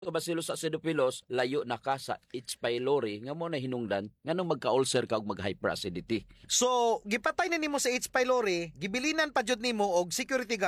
Bacillus acidophilus layo na ka sa H. pylori nga mo na hinungdan nganong magka-ulcer ka og mag-hyperacidity. So, gipatay na nimo sa H. pylori, gibilinan pa jud nimo og security guard